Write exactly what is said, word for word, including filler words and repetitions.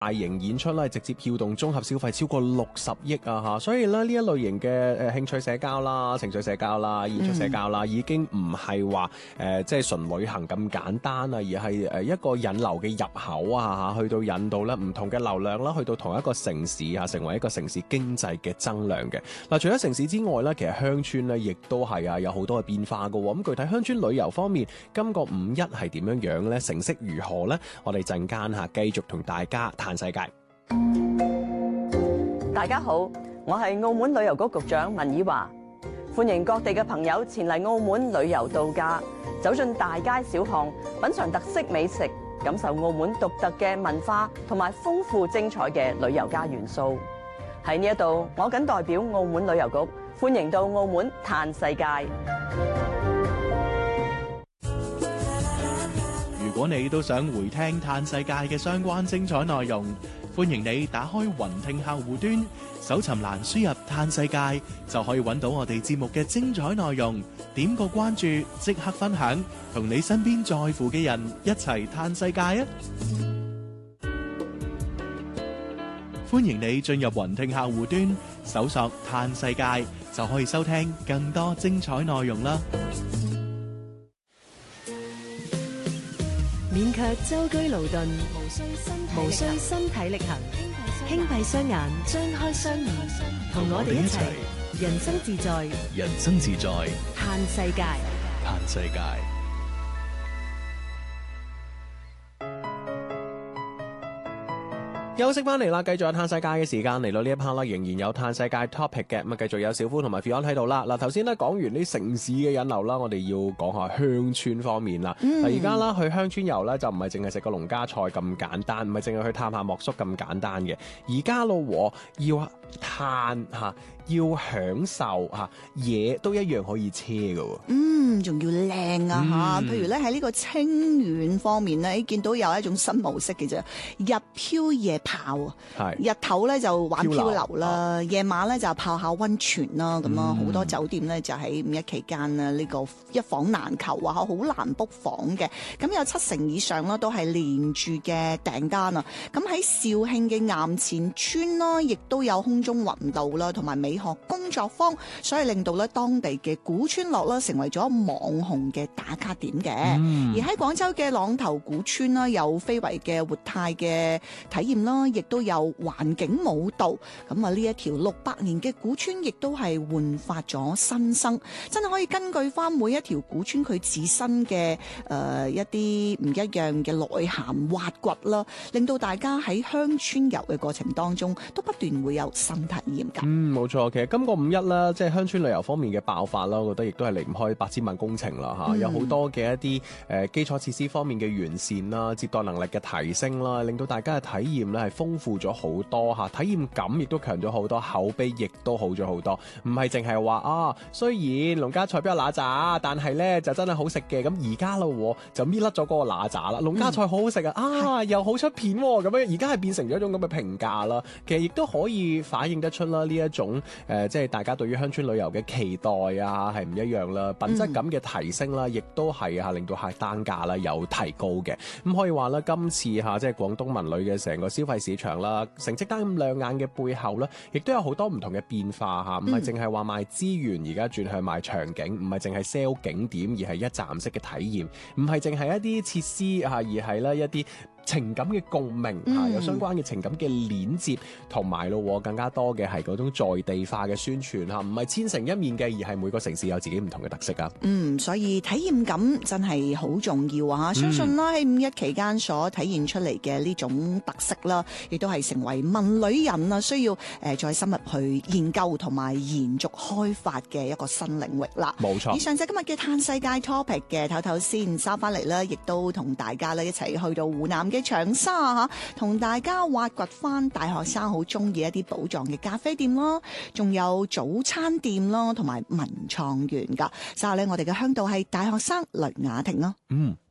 大型演出咧，直接撬動綜合消費超過六十億啊嚇！所以咧呢一類型嘅誒興趣社交啦、情緒社交啦、演出社交啦，嗯、已經唔係話誒即係純旅行咁簡單啊，而係誒一個引流嘅入口啊嚇，去到引導咧唔同嘅流量啦，去到同一個城市啊，成為一個城市經濟嘅增量嘅。嗱，除咗城市之外咧，其實鄉村咧亦都係啊有好多嘅變化㗎喎。咁具體鄉村旅遊方面，今個五一係點樣樣咧？成色如何咧？我哋陣間嚇繼續同大家嘆世界。 大家好，我係澳門旅遊局局長文以華，歡迎各地嘅朋友前嚟澳門旅遊度假，走進大街小巷，品嘗特色美食，感受澳門獨特嘅文化同埋豐富精彩嘅旅遊加元素。喺呢一度，我謹代表澳門旅遊局歡迎到澳門嘆世界。 如果你都想回聽嘆世界嘅相關精彩內容，歡迎你打開雲聽客戶端，搜尋欄輸入嘆世界，就可以揾到我哋節目嘅精彩內容。點個關注，即刻分享，同你身邊在乎嘅人一齊嘆世界啊！歡迎你進入雲聽客戶端，搜索嘆世界，就可以收聽更多精彩內容啦。 勉強舟車勞頓，無需身體力行，輕閉雙眼，張開雙耳，同我哋一齊人生自在， 人生自在， 嘆世界， 嘆世界。 休息翻嚟啦，繼續有嘆世界嘅時間嚟到呢一 part 啦，仍然有嘆世界 topic 嘅，咁啊繼續有小夫同埋 Fion 喺度啦。嗱，頭先咧講完啲城市嘅引流啦，我哋要講下鄉村方面啦。嗱、嗯，而家啦去鄉村遊咧就唔係淨係食個農家菜咁簡單，唔係淨係去探下莫叔咁簡單嘅。而家咯，要嘆吓，要享受吓嘢都一樣可以車㗎。 嗯，仲要靚啊吓、嗯！譬如咧喺呢個清遠方面咧，見到有一種新模式嘅啫，日漂夜泡啊，日頭咧就玩漂流啦，夜晚咧就泡下溫泉啦，咁啊好多酒店咧就喺五一期間啊，呢個一房難求啊，好難 book 房嘅，咁有七成以上啦都係連住嘅訂單啊。咁喺肇慶嘅岩前村啦，亦都有空中雲道啦，同埋美學工作坊，所以令到咧當地嘅古村落啦成為咗網紅嘅打卡點嘅、嗯。而喺廣州嘅朗頭古村啦，有非遺嘅活態嘅體驗啦，亦都有環境舞蹈。咁啊，呢一條六百年嘅古村，亦都係煥發咗新生。真係可以根據翻每一條古村佢自身嘅誒、呃、一啲唔一樣嘅內涵挖掘啦，令到大家喺鄉村遊嘅過程當中，都不斷會有新體驗㗎。 嗯，冇錯。其實今個五一啦，即係鄉村旅遊方面嘅爆發啦，我覺得亦都係離唔開八千萬工程啦嚇、嗯，有好多嘅一啲誒、呃、基礎設施方面嘅完善啦，接待能力嘅提升啦，令到大家嘅體驗咧係豐富咗好多嚇，體驗感亦都強咗好多，口碑亦都好咗好多。唔係淨係話啊，雖然農家菜比較乸渣，但係咧就真係好食嘅。咁而家咯就搣甩咗嗰個乸渣啦，農家菜好好食啊，啊又好出片喎，咁樣而家係變成咗一種咁嘅評價啦。其實亦都可以反映得出啦，呢一種誒、呃、即係大家對於鄉村旅遊嘅期待啊係唔一樣啦，品質感嘅提升啦，亦、嗯、都係啊令到客單價啦有提高嘅。咁可以話啦，今次嚇即係廣東文旅嘅成個消費市場啦，成績單咁亮眼嘅背後咧，亦都有好多唔同嘅變化嚇，唔係淨係話賣資源，而家轉向賣場景，唔係淨係 sell 景點，而係一站式嘅體驗，唔係淨係一啲設施嚇，而係咧一啲情感嘅共鳴嚇、嗯，有相關嘅情感嘅鏈接，同埋咯更加多嘅係嗰種在地化嘅宣傳嚇，唔係千城一面嘅，而係每個城市有自己唔同嘅特色啊。 嗯，所以體驗感真係好重要啊！相信啦喺五一期間所體現出嚟嘅呢種特色啦，亦都係成為文旅人啊需要誒再深入去研究同埋延續開發嘅一個新領域啦。 冇錯。以上就今日嘅嘆世界 topic 嘅唞唞先，收翻嚟啦，亦都同大家咧一齊去到湖南嘅長沙嚇，同大家挖掘翻大學生好中意一啲寶藏嘅咖啡店啦，仲有早餐店啦，同埋文創園噶。稍後咧，我哋嘅向導係大學生雷雅婷咯。 嗯。